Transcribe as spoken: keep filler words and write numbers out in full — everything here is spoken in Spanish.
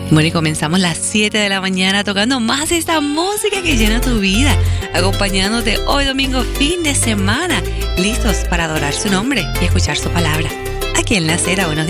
Bueno, y comenzamos las siete de la mañana tocando más esta música que llena tu vida, acompañándote hoy domingo, fin de semana, listos para adorar su nombre y escuchar su palabra. Aquí en La Cera, buenos días.